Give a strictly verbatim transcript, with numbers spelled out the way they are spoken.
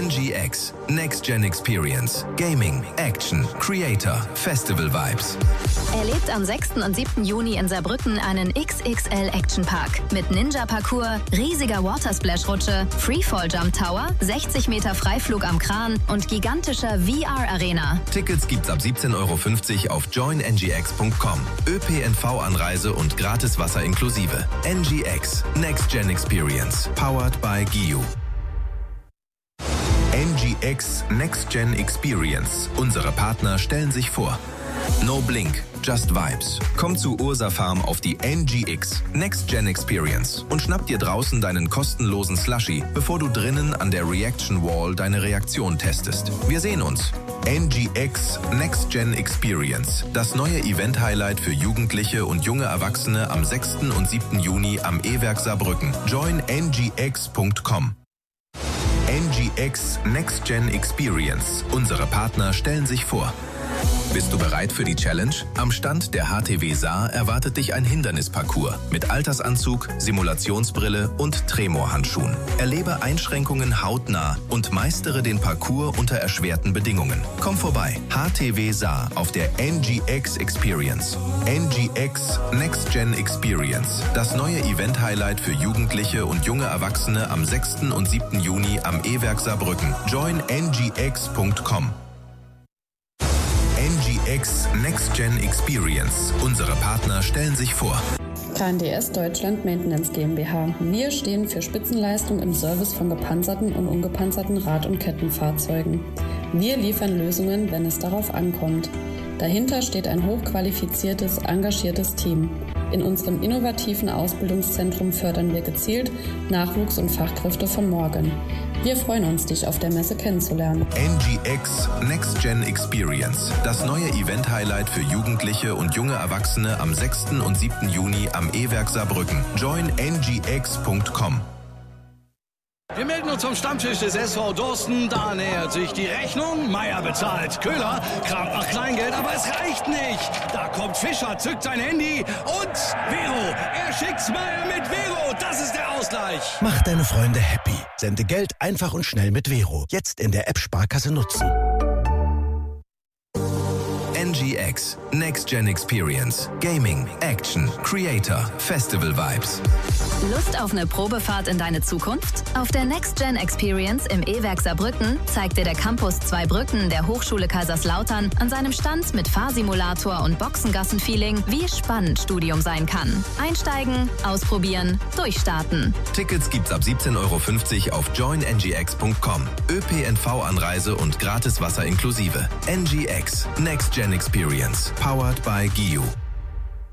N G X, Next Gen Experience, Gaming, Action, Creator, Festival Vibes. Erlebt am sechsten und siebten Juni in Saarbrücken einen X X L Action Park mit Ninja-Parcours, riesiger Watersplash-Rutsche, Freefall-Jump Tower, sechzig Meter Freiflug am Kran und gigantischer V R-Arena. Tickets gibt's ab siebzehn Euro fünfzig auf join n g x punkt com. Ö P N V-Anreise und gratis Wasser inklusive. N G X, Next Gen Experience, powered by G I U. N G X Next Gen Experience. Unsere Partner stellen sich vor. No Blink, Just Vibes. Komm zu Ursa Farm auf die N G X Next Gen Experience und schnapp dir draußen deinen kostenlosen Slushy, bevor du drinnen an der Reaction Wall deine Reaktion testest. Wir sehen uns. N G X Next Gen Experience. Das neue Event-Highlight für Jugendliche und junge Erwachsene am sechsten und siebten Juni am E-Werk Saarbrücken. join n g x punkt com. N G X Next Gen Experience. Unsere Partner stellen sich vor. Bist du bereit für die Challenge? Am Stand der H T W Saar erwartet dich ein Hindernisparcours mit Altersanzug, Simulationsbrille und Tremorhandschuhen. Erlebe Einschränkungen hautnah und meistere den Parcours unter erschwerten Bedingungen. Komm vorbei. H T W Saar auf der N G X Experience. N G X Next Gen Experience. Das neue Event-Highlight für Jugendliche und junge Erwachsene am sechsten und siebten Juni am E-Werk Saarbrücken. join n g x punkt com. N G X Next Gen Experience. Unsere Partner stellen sich vor. K N D S Deutschland Maintenance GmbH. Wir stehen für Spitzenleistung im Service von gepanzerten und ungepanzerten Rad- und Kettenfahrzeugen. Wir liefern Lösungen, wenn es darauf ankommt. Dahinter steht ein hochqualifiziertes, engagiertes Team. In unserem innovativen Ausbildungszentrum fördern wir gezielt Nachwuchs und Fachkräfte von morgen. Wir freuen uns, dich auf der Messe kennenzulernen. N G X Next Gen Experience. Das neue Event-Highlight für Jugendliche und junge Erwachsene am sechsten und siebten Juni am E-Werk Saarbrücken. join n g x punkt com. Wir melden uns vom Stammtisch des S V Dorsten. Da nähert sich die Rechnung. Meier bezahlt. Köhler kramt nach Kleingeld, aber es reicht nicht. Da kommt Fischer, zückt sein Handy und Vero. Er schickt's Meier mit Vero. Das ist der Ausgleich. Mach deine Freunde happy. Sende Geld einfach und schnell mit Vero. Jetzt in der App Sparkasse nutzen. N G X Next Gen Experience, Gaming, Action, Creator, Festival Vibes. Lust auf eine Probefahrt in deine Zukunft? Auf der Next Gen Experience im E-Werk Saarbrücken zeigt dir der Campus Zweibrücken der Hochschule Kaiserslautern an seinem Stand mit Fahrsimulator und Boxengassen-Feeling, wie spannend Studium sein kann. Einsteigen, ausprobieren, durchstarten. Tickets gibt's ab siebzehn Euro fünfzig auf join n g x punkt com. Ö P N V-Anreise und gratis Wasser inklusive. N G X Next Gen Experience, powered by G I U.